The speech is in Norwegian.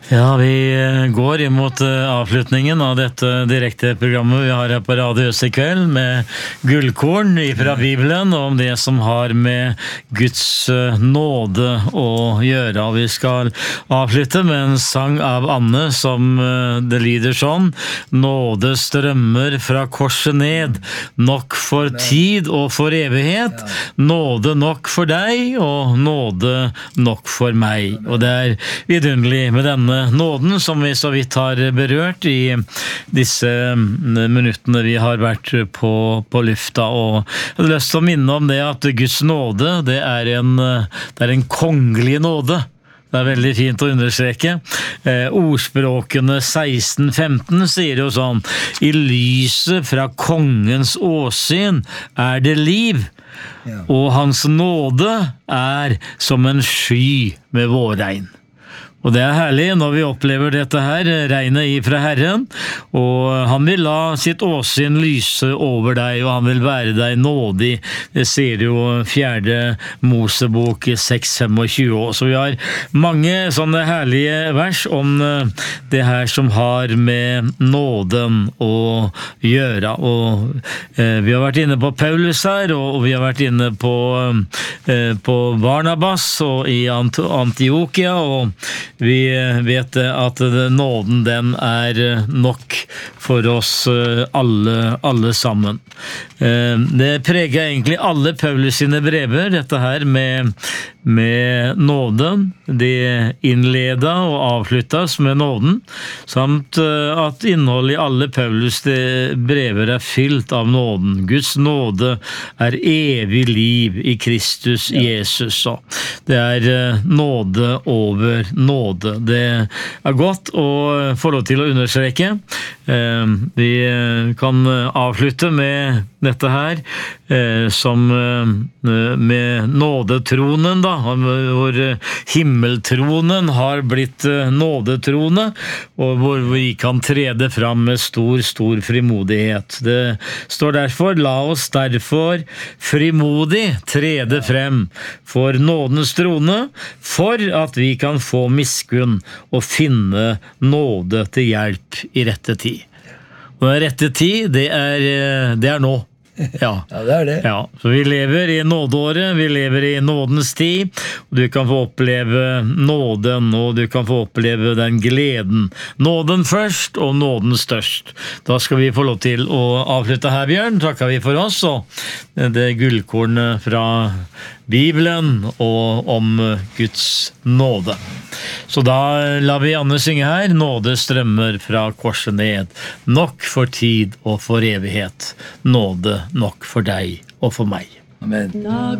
Ja, vi går imot avslutningen av dette direkte programmet vi har her på Radio Øst i kveld med gullkorn fra Bibelen og om det som har med Guds nåde å gjøre. Vi skal avslutte med en sang av Anne som det lyder sånn: Nåde strømmer fra korset ned, nok for tid og for evighet, nåde nok for deg og nåde nok for meg. Og det vidunderlig med denne nåden som vi så vidt har berørt i disse minuttene vi har vært på lufta. Og jeg hadde lyst til å minne om det at Guds nåde, det er en kongelig nåde. Det veldig fint å understreke. Ordspråkene 16-15 sier jo sånn: I lyset fra kongens åsyn det liv, og hans nåde som en sky med vårregn. Og det herlig når vi opplever dette her, regnet ifra Herren, og han vil la sitt åsyn lyse over deg, og han vil være deg nådig. Det sier jo 4. Mosebok 6:25. Så vi har mange sånne herlige vers om det her som har med nåden å gjøre. Og vi har vært inne på Paulus her, og vi har vært inne på Barnabas og i Antiokia, og vi vet at nåden den nok for oss alle sammen. Det preger egentlig alle Paulus sine brever, dette her med nåden. Det innleda og avsluttas med nåden, samt at innholdet i alle Paulus brever fylt av nåden. Guds nåde evig liv i Kristus Jesus. Det nåde over nåde. Det godt å få lov til å understreke. Vi kan avslutte med dette her, som med nådetronen da, hvor himmeltronen har blitt nådetrone, og hvor vi kan trede fram med stor frimodighet. Det står derfor: la oss derfor frimodig trede frem for nådens trone, for at vi kan få miskunn og finne nåde til hjelp i rette tid. Og den rette tid, det nå. Ja, det det. Ja, så vi lever i nådeåret, vi lever i nådens tid, og du kan få oppleve nåden, og du kan få oppleve den gleden. Nåden først, og nåden størst. Da skal vi få lov til å avslutte her, Bjørn. Takker vi for oss, og det gullkornet fra Bibelen og om Guds nåde. Så da lar vi Anne synge her: nåde strømmer fra korset ned, nok for tid og for evighet, nåde nok for deg og for meg. Amen.